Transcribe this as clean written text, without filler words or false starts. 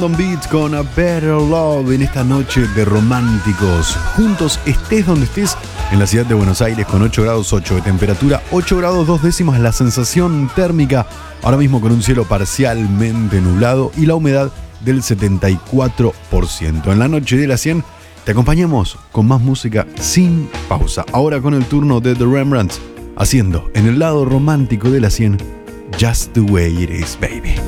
Beat con A Better Love en esta noche de románticos. Juntos, estés donde estés, en la ciudad de Buenos Aires con 8 grados 8 de temperatura, 8 grados 2 décimas la sensación térmica, ahora mismo con un cielo parcialmente nublado y la humedad del 74%. En la noche de la 100 te acompañamos con más música sin pausa. Ahora con el turno de The Rembrandts, haciendo en el lado romántico de la 100 Just the Way It Is, Baby.